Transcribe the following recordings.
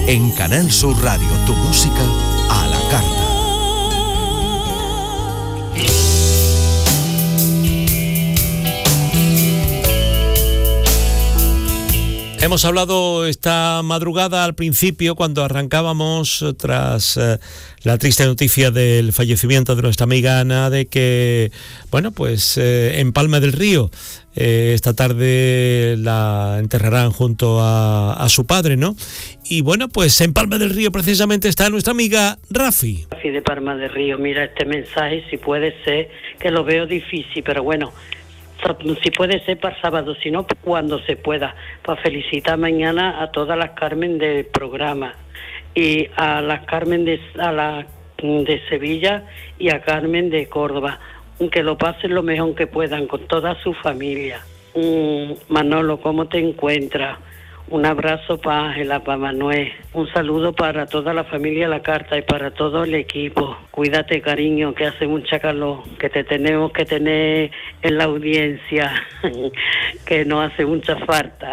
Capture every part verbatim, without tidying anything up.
En Canal Sur Radio, tu música a la carta. Hemos hablado esta madrugada al principio, cuando arrancábamos tras eh, la triste noticia del fallecimiento de nuestra amiga Ana, de que, bueno, pues eh, en Palma del Río eh, esta tarde la enterrarán junto a, a su padre, ¿no? Y bueno, pues en Palma del Río precisamente está nuestra amiga Rafi. Rafi de Palma del Río, mira este mensaje, si puede ser, que lo veo difícil, pero bueno, si puede ser para sábado, si no, cuando se pueda, para felicitar mañana a todas las Carmen del programa y a las Carmen de, a la, de Sevilla y a Carmen de Córdoba, que lo pasen lo mejor que puedan con toda su familia. Mm, Manolo, ¿cómo te encuentras? Un abrazo para Ángela, para Manuel, un saludo para toda la familia La Carta y para todo el equipo. Cuídate, cariño, que hace mucha calor, que te tenemos que tener en la audiencia, que no hace mucha falta.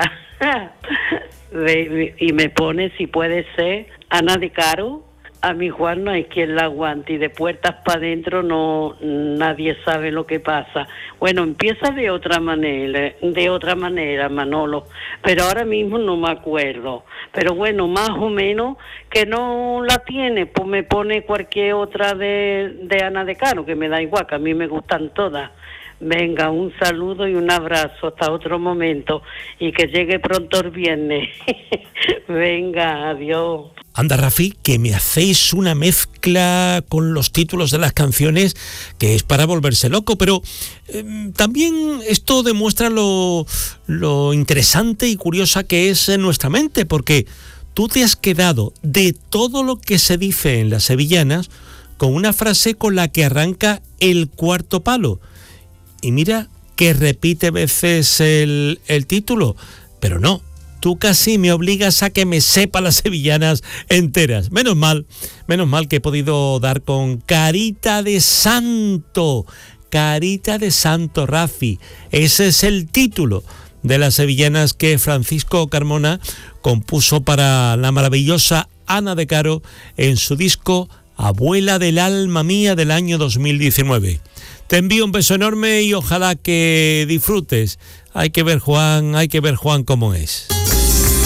Y me pone, si puede ser, Ana de Caro. A mi Juan no hay quien la aguante y de puertas para adentro no, nadie sabe lo que pasa. Bueno, empieza de otra manera, de otra manera, Manolo, pero ahora mismo no me acuerdo. Pero bueno, más o menos que no la tiene, pues me pone cualquier otra de, de Ana de Caro, que me da igual, que a mí me gustan todas. Venga, un saludo y un abrazo hasta otro momento y que llegue pronto el viernes. Venga, adiós. Anda, Rafi, que me hacéis una mezcla con los títulos de las canciones que es para volverse loco, pero eh, también esto demuestra lo, lo interesante y curiosa que es en nuestra mente, porque tú te has quedado de todo lo que se dice en las sevillanas con una frase con la que arranca el cuarto palo. Y mira que repite veces el, el título, pero no, tú casi me obligas a que me sepa las sevillanas enteras. Menos mal, menos mal que he podido dar con Carita de Santo, Carita de Santo, Rafi. Ese es el título de las sevillanas que Francisco Carmona compuso para la maravillosa Ana de Caro en su disco Abuela del Alma Mía del año dos mil diecinueve. Te envío un beso enorme y ojalá que disfrutes. Hay que ver, Juan, hay que ver, Juan, cómo es.